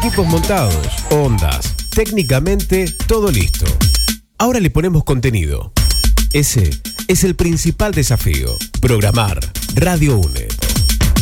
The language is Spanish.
equipos montados, ondas, técnicamente todo listo. Ahora le ponemos contenido. Ese es el principal desafío. Programar Radio UNE.